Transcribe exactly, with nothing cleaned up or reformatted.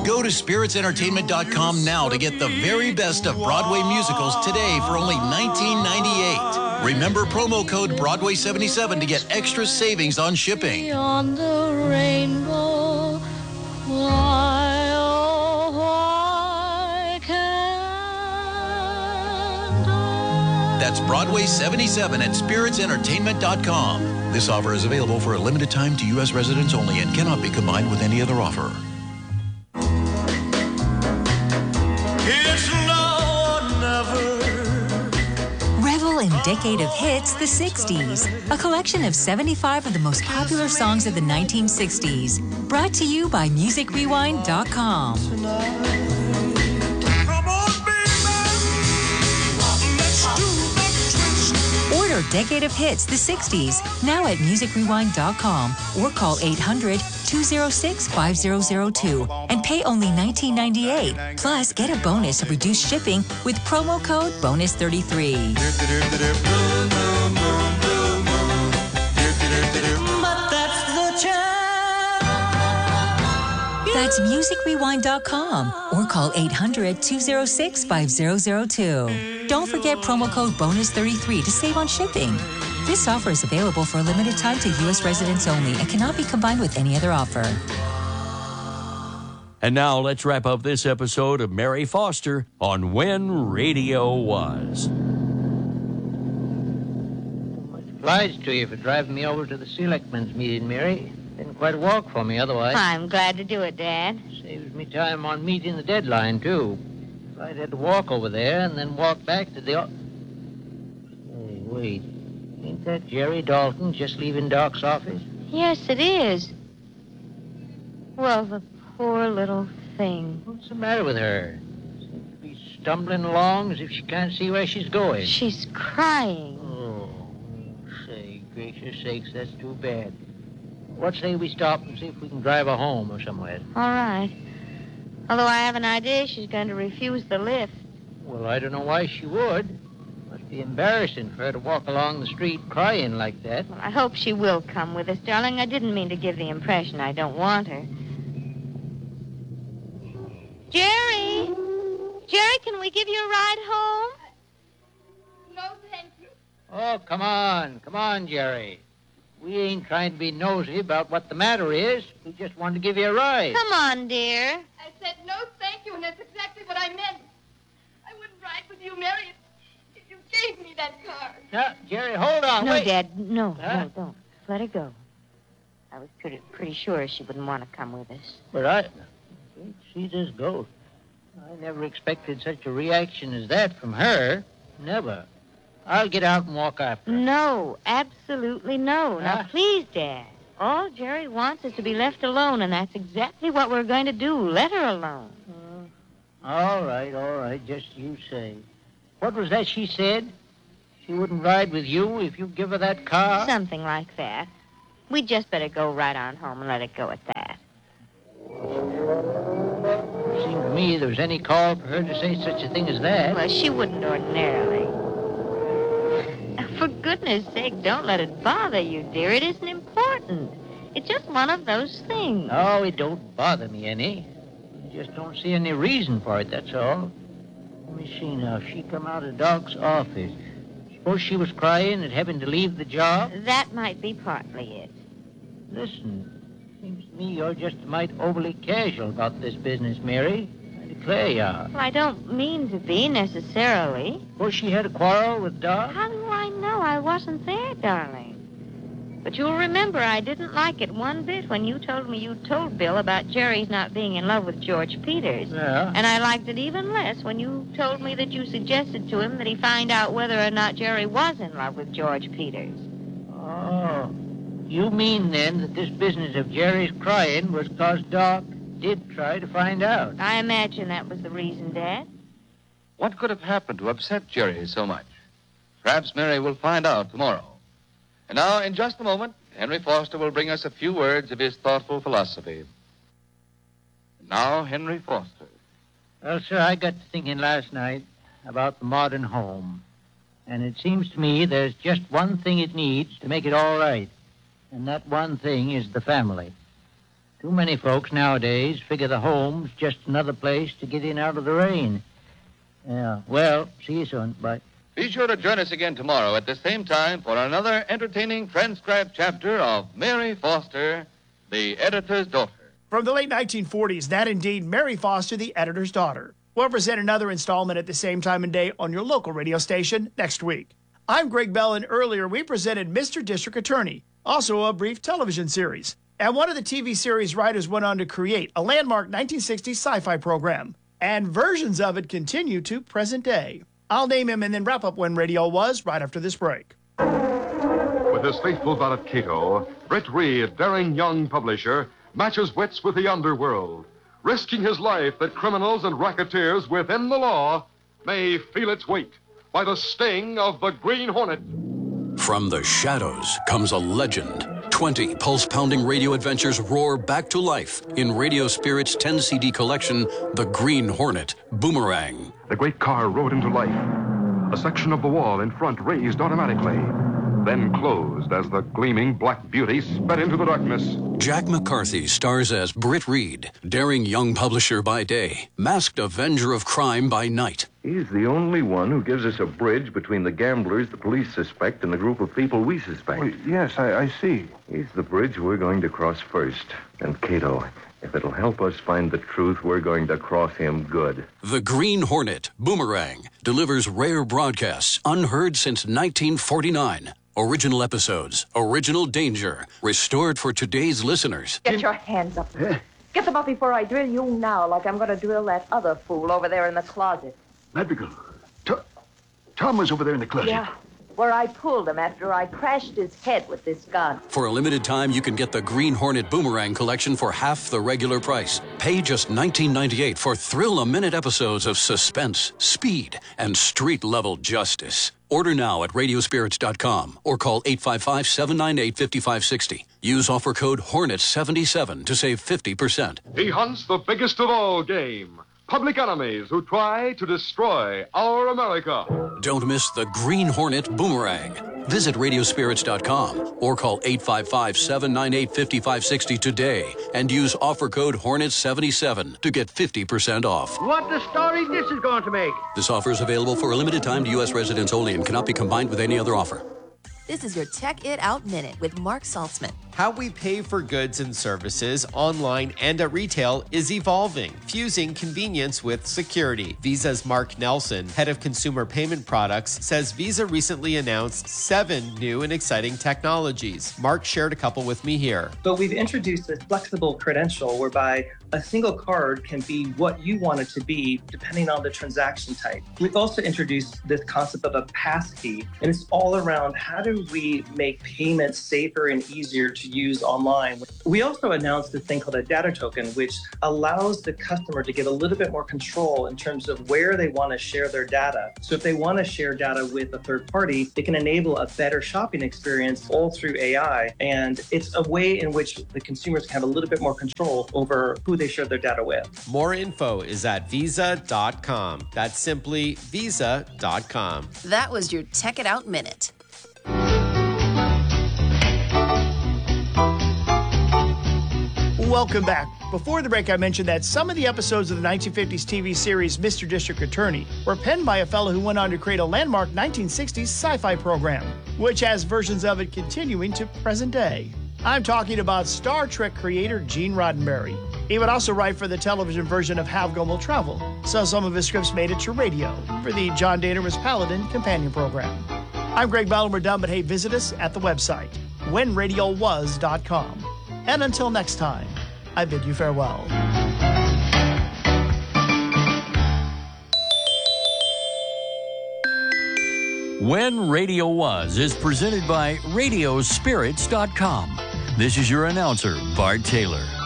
Go to spirits entertainment dot com now to get the very best of Broadway musicals today for only nineteen ninety-eight. Remember promo code Broadway seventy-seven to get extra savings on shipping. Beyond the rainbow, why, oh, why can't I? That's Broadway seventy-seven at spirits entertainment dot com. This offer is available for a limited time to U S residents only and cannot be combined with any other offer. It's now or never. Revel in Decade of Hits, the sixties. A collection of seventy-five of the most popular songs of the nineteen sixties. Brought to you by music rewind dot com. Come on, baby. Let's do the twist. Order Decade of Hits, the sixties, now at music rewind dot com or call eight hundred, two oh six, five thousand two and pay only nineteen ninety-eight. Plus, get a bonus of reduced shipping with promo code bonus thirty-three. But that's the chance. That's music rewind dot com or call eight hundred, two oh six, five thousand two. Don't forget promo code bonus thirty-three to save on shipping. This offer is available for a limited time to U S residents only and cannot be combined with any other offer. And now let's wrap up this episode of Mary Foster on When Radio Was. Much obliged to you for driving me over to the Selectmen's meeting, Mary. Been quite a walk for me otherwise. I'm glad to do it, Dad. Saves me time on meeting the deadline, too. If I'd had to walk over there and then walk back to the... O- hey, wait. Ain't that Jerry Dalton just leaving Doc's office? Yes, it is. Well, the poor little thing. What's the matter with her? Seems to be stumbling along as if she can't see where she's going. She's crying. Oh, say, gracious sakes, that's too bad. What say we stop and see if we can drive her home or somewhere? All right. Although I have an idea she's going to refuse the lift. Well, I don't know why she would. Must be embarrassing for her to walk along the street crying like that. Well, I hope she will come with us, darling. I didn't mean to give the impression I don't want her. Jerry! Jerry, can we give you a ride home? No, thank you. Oh, come on. Come on, Jerry. We ain't trying to be nosy about what the matter is. We just wanted to give you a ride. Come on, dear. I said no, thank you, and that's exactly what I meant. I wouldn't ride with you, Mary, if, if you gave me that car. Now, Jerry, hold on. No, wait. Dad, no, Huh? no, don't. Let her go. I was pretty, pretty sure she wouldn't want to come with us. But I... She just goes. I never expected such a reaction as that from her. Never. I'll get out and walk after her. No, absolutely no. Now, Huh? please, Dad. All Jerry wants is to be left alone, and that's exactly what we're going to do. Let her alone. All right, all right. Just you say. What was that she said? She wouldn't ride with you if you give her that car? Something like that. We'd just better go right on home and let it go at that. Seemed to me there was any call for her to say such a thing as that. Well, she wouldn't ordinarily. For goodness sake, don't let it bother you, dear. It isn't important. It's just one of those things. No, it don't bother me any. I just don't see any reason for it, that's all. Let me see now. If she come out of Doc's office, suppose she was crying at having to leave the job? That might be partly it. Listen, seems to me you're just a mite overly casual about this business, Mary. I declare you are. Well, I don't mean to be necessarily. Suppose she had a quarrel with Doc? How do I know? I wasn't there, darling. But you'll remember I didn't like it one bit when you told me you told Bill about Jerry's not being in love with George Peters. Yeah. And I liked it even less when you told me that you suggested to him that he find out whether or not Jerry was in love with George Peters. Oh. You mean, then, that this business of Jerry's crying was because Doc did try to find out? I imagine that was the reason, Dad. What could have happened to upset Jerry so much? Perhaps Mary will find out tomorrow. And now, in just a moment, Henry Foster will bring us a few words of his thoughtful philosophy. Now, Henry Foster. Well, sir, I got to thinking last night about the modern home. And it seems to me there's just one thing it needs to make it all right. And that one thing is the family. Too many folks nowadays figure the home's just another place to get in out of the rain. Yeah, well, see you soon. Bye. Be sure to join us again tomorrow at the same time for another entertaining transcribed chapter of Mary Foster, the Editor's Daughter. From the late nineteen forties, that indeed Mary Foster, the Editor's Daughter. We'll present another installment at the same time and day on your local radio station next week. I'm Greg Bell, and earlier we presented Mister District Attorney, also a brief television series. And one of the T V series writers went on to create a landmark nineteen sixties sci-fi program. And versions of it continue to present day. I'll name him and then wrap up When Radio Was right after this break. With his faithful valet Cato, Britt Reed, daring young publisher, matches wits with the underworld, risking his life that criminals and racketeers within the law may feel its weight by the sting of the Green Hornet. From the shadows comes a legend. twenty pulse-pounding radio adventures roar back to life in Radio Spirit's ten C D collection, The Green Hornet Boomerang. The great car rode into life. A section of the wall in front raised automatically, then closed as the gleaming black beauty sped into the darkness. Jack McCarthy stars as Britt Reed, daring young publisher by day, masked avenger of crime by night. He's the only one who gives us a bridge between the gamblers the police suspect and the group of people we suspect. Well, yes, I, I see. He's the bridge we're going to cross first. And Cato, if it'll help us find the truth, we're going to cross him good. The Green Hornet Boomerang delivers rare broadcasts unheard since nineteen forty-nine. Original episodes, original danger, restored for today's listeners. Get your hands up. Get them up before I drill you now, like I'm going to drill that other fool over there in the closet. Madrigal, Tom, Tom was over there in the closet. Yeah, where I pulled him after I crashed his head with this gun. For a limited time, you can get the Green Hornet Boomerang collection for half the regular price. Pay just nineteen ninety-eight for thrill-a-minute episodes of suspense, speed, and street-level justice. Order now at radio spirits dot com or call eight five five, seven nine eight, five five six zero. Use offer code Hornet seventy-seven to save fifty percent. He hunts the biggest of all game. Public enemies who try to destroy our America. Don't miss the Green Hornet Boomerang. Visit radio spirits dot com or call eight five five, seven nine eight, five five six zero today and use offer code Hornet seventy-seven to get fifty percent off. What the story this is going to make. This offer is available for a limited time to U S residents only and cannot be combined with any other offer. This is your Check It Out Minute with Mark Saltzman. How we pay for goods and services online and at retail is evolving, fusing convenience with security. Visa's Mark Nelson, head of consumer payment products, says Visa recently announced seven new and exciting technologies. Mark shared a couple with me here. But we've introduced a flexible credential whereby a single card can be what you want it to be depending on the transaction type. We've also introduced this concept of a passkey, and it's all around how do we make payments safer and easier to use online. We also announced this thing called a data token, which allows the customer to get a little bit more control in terms of where they want to share their data. So if they want to share data with a third party, they can enable a better shopping experience all through A I. And it's a way in which the consumers can have a little bit more control over who they share their data with. More info is at visa dot com. That's simply visa dot com. That was your Check It Out Minute. Welcome back. Before the break, I mentioned that some of the episodes of the nineteen fifties T V series Mister District Attorney were penned by a fellow who went on to create a landmark nineteen sixties sci-fi program, which has versions of it continuing to present day. I'm talking about Star Trek creator Gene Roddenberry. He would also write for the television version of Have Gun Will Travel, so some of his scripts made it to radio for the John Danaher's Paladin companion program. I'm Greg Bell, and we're done, but hey, visit us at the website, when radio was dot com. And until next time, I bid you farewell. When Radio Was is presented by radio spirits dot com. This is your announcer, Bart Taylor.